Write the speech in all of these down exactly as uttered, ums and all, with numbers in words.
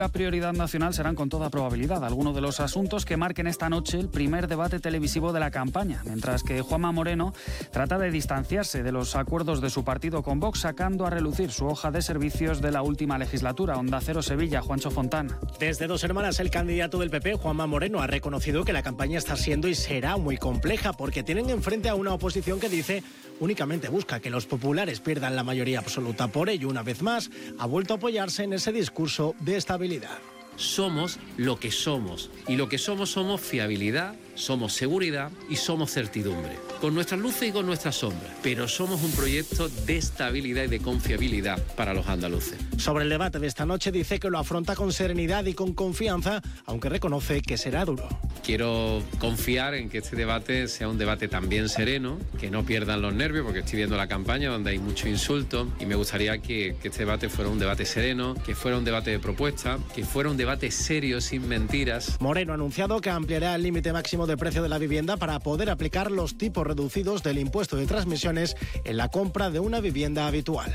La prioridad nacional serán con toda probabilidad algunos de los asuntos que marquen esta noche el primer debate televisivo de la campaña, mientras que Juanma Moreno trata de distanciarse de los acuerdos de su partido con Vox, sacando a relucir su hoja de servicios de la última legislatura. Onda Cero Sevilla, Juancho Fontán. Desde Dos Hermanas, el candidato del P P, Juanma Moreno, ha reconocido que la campaña está siendo y será muy compleja porque tienen enfrente a una oposición que dice únicamente busca que los populares pierdan la mayoría absoluta. Por ello, una vez más, ha vuelto a apoyarse en ese discurso de estabilidad. Somos lo que somos, y lo que somos somos fiabilidad, somos seguridad y somos certidumbre, con nuestras luces y con nuestras sombras, pero somos un proyecto de estabilidad y de confiabilidad para los andaluces. Sobre el debate de esta noche dice que lo afronta con serenidad y con confianza, aunque reconoce que será duro. Quiero confiar en que este debate sea un debate también sereno, que no pierdan los nervios, porque estoy viendo la campaña donde hay mucho insulto, y me gustaría que, que este debate fuera un debate sereno, que fuera un debate de propuesta, que fuera un debate serio, sin mentiras. Moreno ha anunciado que ampliará el límite máximo de precio de la vivienda para poder aplicar los tipos reducidos del impuesto de transmisiones en la compra de una vivienda habitual.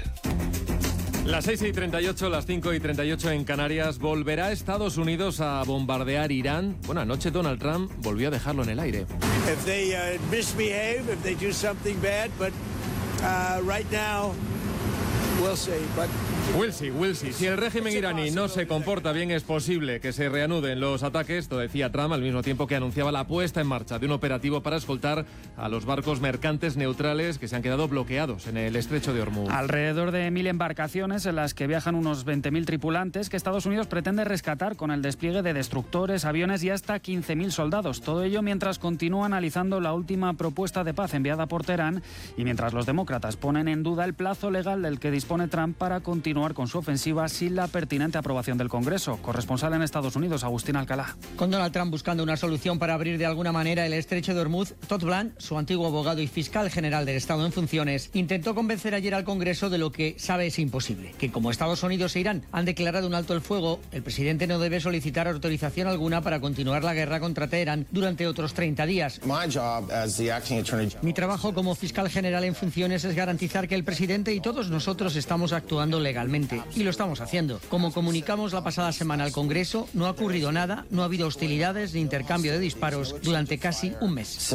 Las seis y treinta y ocho, las cinco y treinta y ocho en Canarias. ¿Volverá Estados Unidos a bombardear Irán? Bueno, anoche Donald Trump volvió a dejarlo en el aire. If they uh, misbehave, if they do something bad, but uh, right now we'll see, but We'll see, we'll see. Si el régimen iraní no se comporta bien, es posible que se reanuden los ataques, lo decía Trump, al mismo tiempo que anunciaba la puesta en marcha de un operativo para escoltar a los barcos mercantes neutrales que se han quedado bloqueados en el estrecho de Hormuz. Alrededor de mil embarcaciones en las que viajan unos veinte mil tripulantes que Estados Unidos pretende rescatar con el despliegue de destructores, aviones y hasta quince mil soldados. Todo ello mientras continúa analizando la última propuesta de paz enviada por Teherán y mientras los demócratas ponen en duda el plazo legal del que dispone Trump para continuar con su ofensiva sin la pertinente aprobación del Congreso. Corresponsal en Estados Unidos, Agustín Alcalá. Con Donald Trump buscando una solución para abrir de alguna manera el estrecho de Hormuz, Todd Blanc, su antiguo abogado y fiscal general del Estado en funciones, intentó convencer ayer al Congreso de lo que sabe es imposible, que como Estados Unidos e Irán han declarado un alto el fuego, el presidente no debe solicitar autorización alguna para continuar la guerra contra Teherán durante otros treinta días. Mi trabajo como fiscal general en funciones es garantizar que el presidente y todos nosotros estamos actuando legalmente. Y lo estamos haciendo. Como comunicamos la pasada semana al Congreso, no ha ocurrido nada, no ha habido hostilidades ni intercambio de disparos durante casi un mes.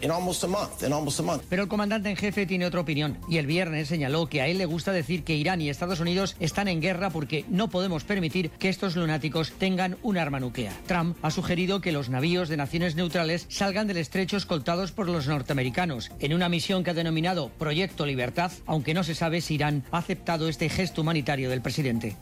Pero el comandante en jefe tiene otra opinión y el viernes señaló que a él le gusta decir que Irán y Estados Unidos están en guerra porque no podemos permitir que estos lunáticos tengan un arma nuclear. Trump ha sugerido que los navíos de naciones neutrales salgan del estrecho escoltados por los norteamericanos en una misión que ha denominado Proyecto Libertad, aunque no se sabe si Irán ha aceptado este gesto humanitario del presidente.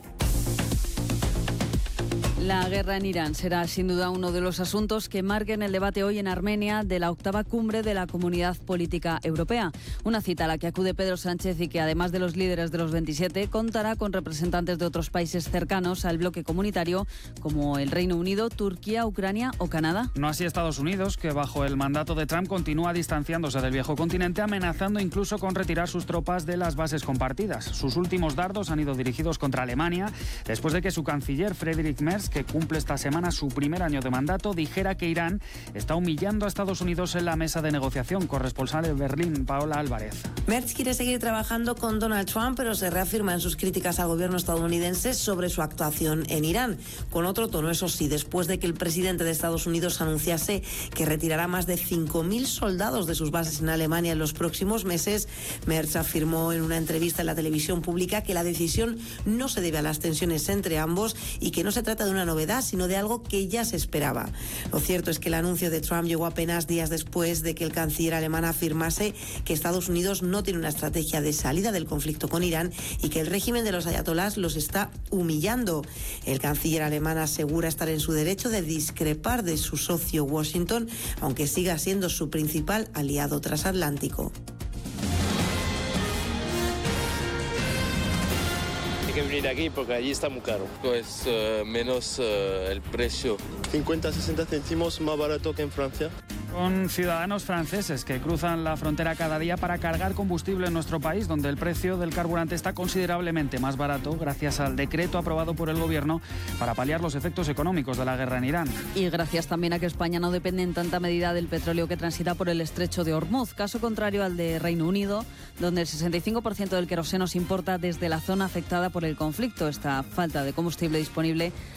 La guerra en Irán será sin duda uno de los asuntos que marquen el debate hoy en Armenia de la octava cumbre de la Comunidad Política Europea. Una cita a la que acude Pedro Sánchez y que, además de los líderes de los veintisiete, contará con representantes de otros países cercanos al bloque comunitario, como el Reino Unido, Turquía, Ucrania o Canadá. No así Estados Unidos, que bajo el mandato de Trump continúa distanciándose del viejo continente, amenazando incluso con retirar sus tropas de las bases compartidas. Sus últimos dardos han ido dirigidos contra Alemania, después de que su canciller Friedrich Merz, que cumple esta semana su primer año de mandato, dijera que Irán está humillando a Estados Unidos en la mesa de negociación. Corresponsal en Berlín, Paola Álvarez. Merz quiere seguir trabajando con Donald Trump, pero se reafirma en sus críticas al gobierno estadounidense sobre su actuación en Irán. Con otro tono, eso sí, después de que el presidente de Estados Unidos anunciase que retirará más de cinco mil soldados de sus bases en Alemania en los próximos meses, Merz afirmó en una entrevista en la televisión pública que la decisión no se debe a las tensiones entre ambos y que no se trata de una novedad, sino de algo que ya se esperaba. Lo cierto es que el anuncio de Trump llegó apenas días después de que el canciller alemán afirmase que Estados Unidos no tiene una estrategia de salida del conflicto con Irán y que el régimen de los ayatolás los está humillando. El canciller alemán asegura estar en su derecho de discrepar de su socio Washington, aunque siga siendo su principal aliado transatlántico. Que venir aquí porque allí está muy caro. Pues uh, menos uh, el precio. cincuenta a sesenta céntimos más barato que en Francia. Con ciudadanos franceses que cruzan la frontera cada día para cargar combustible en nuestro país, donde el precio del carburante está considerablemente más barato gracias al decreto aprobado por el Gobierno para paliar los efectos económicos de la guerra en Irán. Y gracias también a que España no depende en tanta medida del petróleo que transita por el estrecho de Hormuz, caso contrario al de Reino Unido, donde el sesenta y cinco por ciento del queroseno se importa desde la zona afectada por el conflicto. Esta falta de combustible disponible